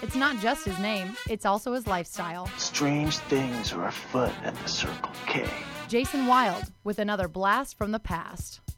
It's not just his name, it's also his lifestyle. Strange things are afoot at the Circle K. Jason Wilde with another blast from the past.